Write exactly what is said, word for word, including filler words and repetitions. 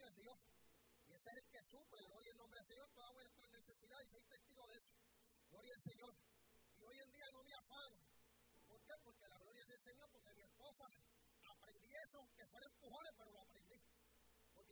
es Dios. Y ese es el que suple, gloria al nombre del Señor, toda vuestra necesidad, y soy testigo de eso. Gloria al Señor. Y hoy en día no me afano. ¿Por qué? Porque la gloria es del Señor, porque mi esposa aprendí eso, que fueron empujones, pero lo aprendí